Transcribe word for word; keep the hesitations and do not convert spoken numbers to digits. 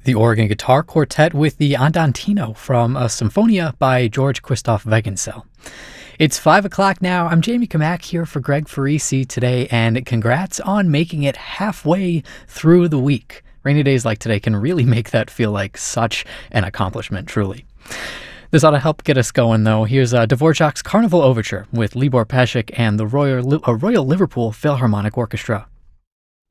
the Oregon Guitar Quartet with the Andantino from a Symphonia by George Christoph Wegencel. It's five o'clock now. I'm Jamie Kamak here for Greg Farisi today, and congrats on making it halfway through the week. Rainy days like today can really make that feel like such an accomplishment, truly. This ought to help get us going, though. Here's uh, Dvorak's Carnival Overture with Libor Pesik and the Royal, uh, Royal Liverpool Philharmonic Orchestra.